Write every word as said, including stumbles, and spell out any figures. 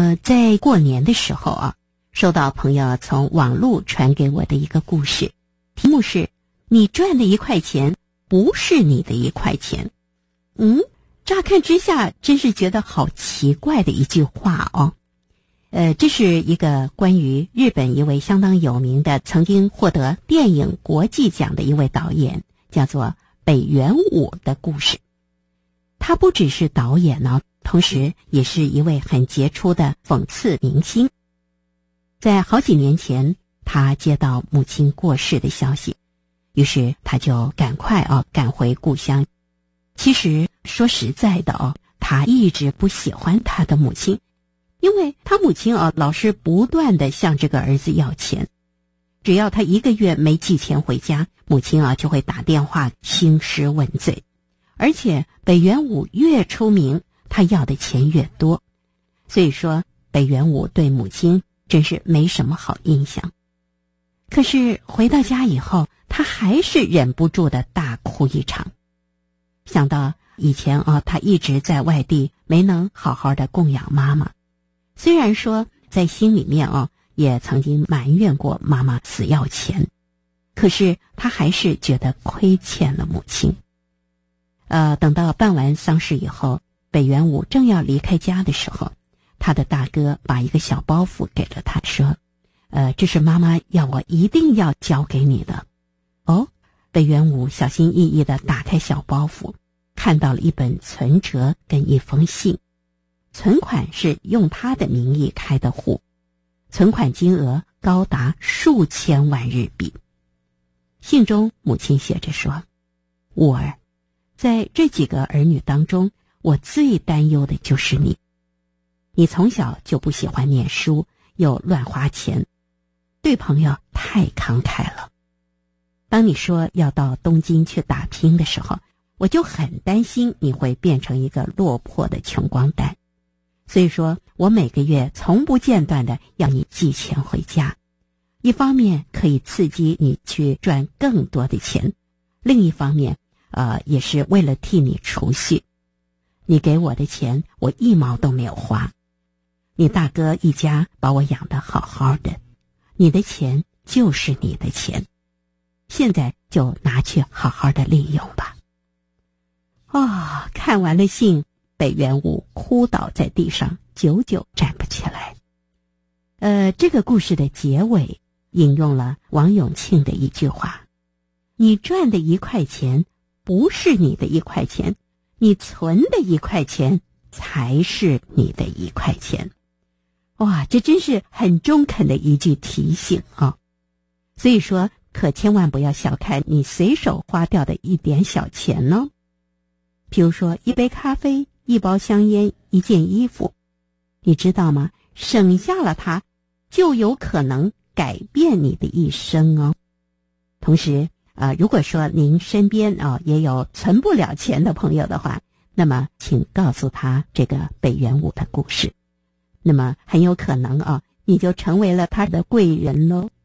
呃，在过年的时候啊，收到朋友从网络传给我的一个故事，题目是你赚的一块钱不是你的一块钱。嗯，乍看之下真是觉得好奇怪的一句话哦。呃，这是一个关于日本一位相当有名的曾经获得电影国际奖的一位导演，叫做北原武的故事。他不只是导演呢，同时也是一位很杰出的讽刺明星。在好几年前，他接到母亲过世的消息，于是他就赶快啊赶回故乡。其实说实在的哦，他一直不喜欢他的母亲，因为他母亲啊老是不断地向这个儿子要钱，只要他一个月没寄钱回家，母亲啊就会打电话兴师问罪。而且北原武越出名，他要的钱越多，所以说北原武对母亲真是没什么好印象。可是回到家以后，他还是忍不住的大哭一场。想到以前啊，他一直在外地，没能好好的供养妈妈。虽然说在心里面啊，也曾经埋怨过妈妈死要钱，可是他还是觉得亏欠了母亲。呃，等到办完丧事以后，北原武正要离开家的时候，他的大哥把一个小包袱给了他，说呃，这是妈妈要我一定要交给你的。哦，北原武小心翼翼地打开小包袱，看到了一本存折跟一封信。存款是用他的名义开的户，存款金额高达数千万日币。信中母亲写着说，武儿，在这几个儿女当中，我最担忧的就是你。你从小就不喜欢念书，又乱花钱，对朋友太慷慨了。当你说要到东京去打拼的时候，我就很担心你会变成一个落魄的穷光蛋。所以说我每个月从不间断的要你寄钱回家，一方面可以刺激你去赚更多的钱，另一方面呃，也是为了替你储蓄。你给我的钱我一毛都没有花，你大哥一家把我养得好好的，你的钱就是你的钱，现在就拿去好好的利用吧。哦，看完了信，北原武哭倒在地上，久久站不起来。呃，这个故事的结尾引用了王永庆的一句话，你赚的一块钱不是你的一块钱，你存的一块钱才是你的一块钱。哇，这真是很中肯的一句提醒啊！所以说，可千万不要小看你随手花掉的一点小钱呢。比如说一杯咖啡，一包香烟，一件衣服，你知道吗？省下了它，就有可能改变你的一生哦。同时呃，如果说您身边啊、哦、也有存不了钱的朋友的话，那么请告诉他这个北原武的故事，那么很有可能啊、哦、你就成为了他的贵人喽。